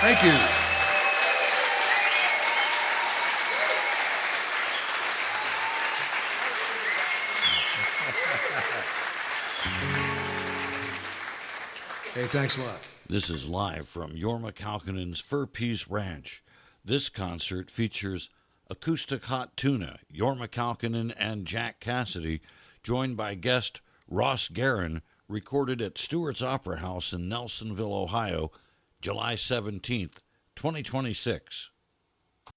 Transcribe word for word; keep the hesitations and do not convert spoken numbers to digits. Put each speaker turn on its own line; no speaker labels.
Thank you. Hey, thanks a lot.
This is live from Jorma Kaukonen's Fur Peace Ranch. This concert features Acoustic Hot Tuna, Jorma Kaukonen, and Jack Cassidy, joined by guest Ross Guerin, recorded at Stewart's Opera House in Nelsonville, Ohio, July seventeenth, twenty twenty-six.